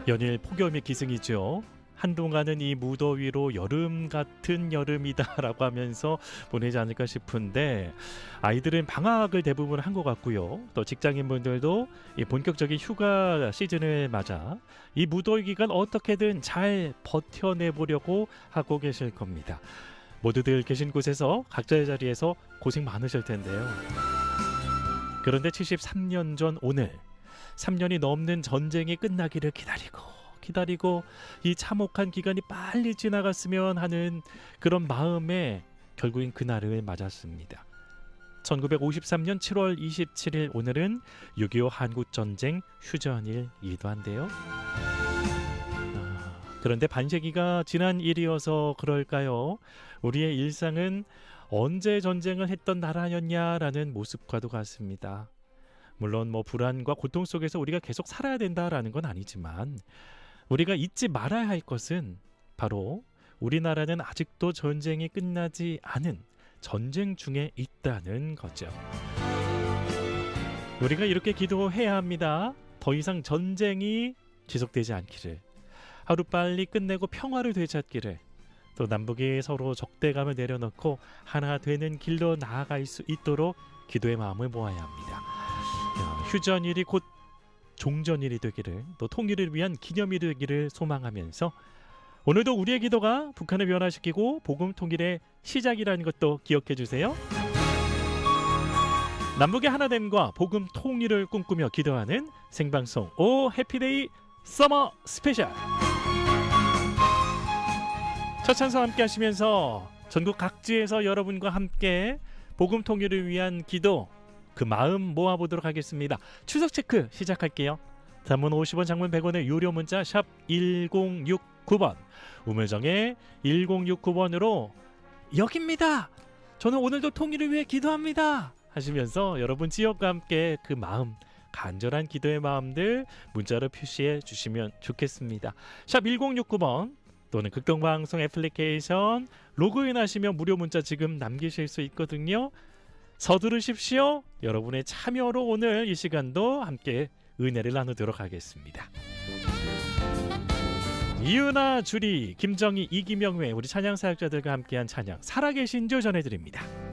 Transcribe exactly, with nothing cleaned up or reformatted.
연일 폭염이 기승이죠. 한동안은 이 무더위로 여름 같은 여름이다라고 하면서 보내지 않을까 싶은데, 아이들은 방학을 대부분 한 것 같고요. 또 직장인분들도 이 본격적인 휴가 시즌을 맞아 이 무더위 기간 어떻게든 잘 버텨내보려고 하고 계실 겁니다. 모두들 계신 곳에서 각자의 자리에서 고생 많으실 텐데요. 그런데 칠십삼 년 전 오늘, 삼 년이 넘는 전쟁이 끝나기를 기다리고 기다리고 이 참혹한 기간이 빨리 지나갔으면 하는 그런 마음에 결국엔 그날을 맞았습니다. 천구백오십삼 년 칠월 이십칠일, 오늘은 육이오 한국전쟁 휴전일이기도 한데요. 아, 그런데 반세기가 지난 일이어서 그럴까요? 우리의 일상은 언제 전쟁을 했던 나라였냐라는 모습과도 같습니다. 물론 뭐 불안과 고통 속에서 우리가 계속 살아야 된다라는 건 아니지만, 우리가 잊지 말아야 할 것은 바로 우리나라는 아직도 전쟁이 끝나지 않은 전쟁 중에 있다는 거죠. 우리가 이렇게 기도해야 합니다. 더 이상 전쟁이 지속되지 않기를, 하루빨리 끝내고 평화를 되찾기를, 또 남북이 서로 적대감을 내려놓고 하나 되는 길로 나아갈 수 있도록 기도의 마음을 모아야 합니다. 휴전일이 곧 종전일이 되기를, 또 통일을 위한 기념일이 되기를 소망하면서, 오늘도 우리의 기도가 북한을 변화시키고 복음 통일의 시작이라는 것도 기억해 주세요. 남북의 하나됨과 복음 통일을 꿈꾸며 기도하는 생방송 오 해피데이 서머 스페셜. 첫 찬송 함께 하시면서 전국 각지에서 여러분과 함께 복음 통일을 위한 기도, 그 마음 모아보도록 하겠습니다. 추석 체크 시작할게요. 단문 오십 원, 장문 백 원의 유료 문자 샵 일공육구 번, 우물정에 일공육구 번으로 여기입니다, 저는 오늘도 통일을 위해 기도합니다 하시면서 여러분 지역과 함께 그 마음, 간절한 기도의 마음들 문자로 표시해 주시면 좋겠습니다. 샵 일공육구 번 또는 극동방송 애플리케이션 로그인 하시면 무료 문자 지금 남기실 수 있거든요. 서두르십시오. 여러분의 참여로 오늘 이 시간도 함께 은혜를 나누도록 하겠습니다. 이은아, 주리, 김정희, 이기명 외 우리 찬양 사역자들과 함께한 찬양 살아계신 주 전해드립니다.